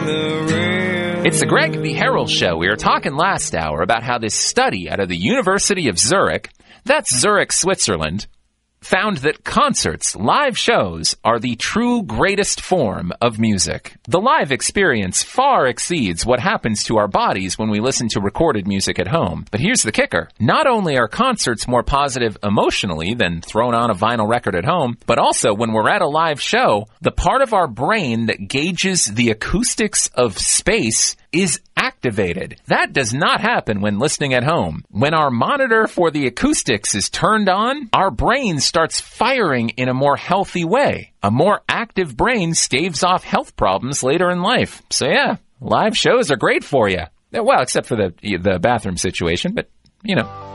It's the Greg V. Harrell Show. We were talking last hour about how this study out of the University of Zurich, that's Zurich, Switzerland, found that concerts, live shows, are the true greatest form of music. The live experience far exceeds what happens to our bodies when we listen to recorded music at home. But here's the kicker. Not only are concerts more positive emotionally than throwing on a vinyl record at home, but also when we're at a live show, the part of our brain that gauges the acoustics of space is activated. That does not happen when listening at home. When our monitor for the acoustics is turned on, our brain starts firing in a more healthy way. A more active brain staves off health problems later in life. So yeah, live shows are great for you. Well, except for the bathroom situation, but you know.